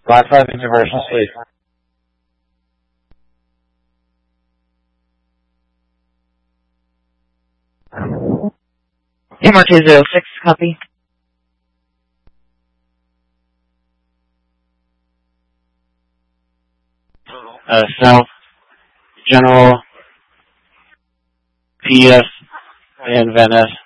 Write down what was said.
Black 5 Universal, please. MR206, copy. South General PS and Van Ness.